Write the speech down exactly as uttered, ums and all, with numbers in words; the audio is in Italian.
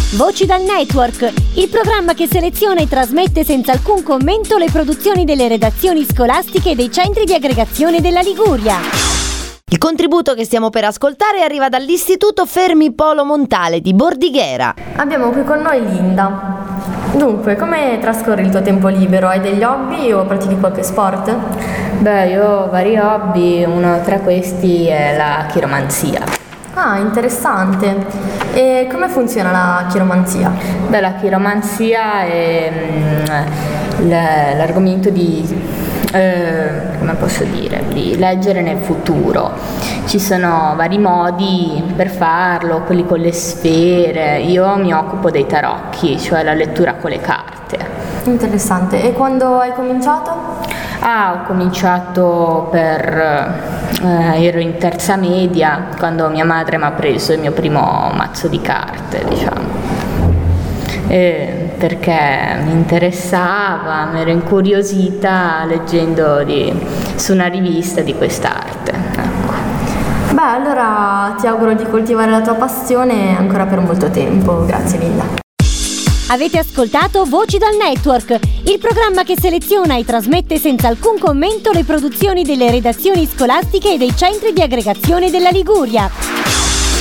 Voci dal Network, il programma che seleziona e trasmette senza alcun commento le produzioni delle redazioni scolastiche e dei centri di aggregazione della Liguria. Il contributo che stiamo per ascoltare arriva dall'Istituto Fermi Polo Montale di Bordighera. Abbiamo qui con noi Linda. Dunque, come trascorri il tuo tempo libero? Hai degli hobby o pratichi qualche sport? Beh, io ho vari hobby, uno tra questi è la chiromanzia. Ah, interessante. E come funziona la chiromanzia? Beh, la chiromanzia è mm, l'argomento di, eh, come posso dire, di leggere nel futuro. Ci sono vari modi per farlo, quelli con le sfere. Io mi occupo dei tarocchi, cioè la lettura con le carte. Interessante. E quando hai cominciato? Ah, ho cominciato per... Eh, ero in terza media quando mia madre mi ha preso il mio primo mazzo di carte, diciamo, eh, perché mi interessava, mi ero incuriosita leggendo di, su una rivista di quest'arte. Ecco. Beh, allora ti auguro di coltivare la tua passione ancora per molto tempo. Grazie Linda. Avete ascoltato Voci dal Network, il programma che seleziona e trasmette senza alcun commento le produzioni delle redazioni scolastiche e dei centri di aggregazione della Liguria.